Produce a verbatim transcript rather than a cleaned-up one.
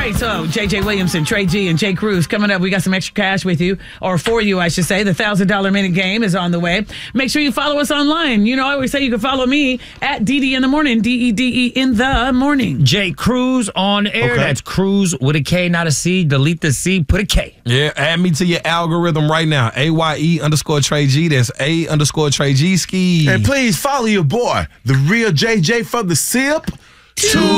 right, so J J Williamson, Trey G, and Jay Cruz coming up. We got some extra cash with you, or for you, I should say. The one thousand dollars minute game is on the way. Make sure you follow us online. You know, I always say you can follow me at D D in the morning, D E D E in the morning. Jay Cruz on air. Okay. That's Cruz with a K, not a C. Delete the C, put a K. Yeah, add me to your algorithm right now. A Y E underscore Trey G. That's A underscore Trey G ski. And please follow your boy, the real J J from the S I P. Two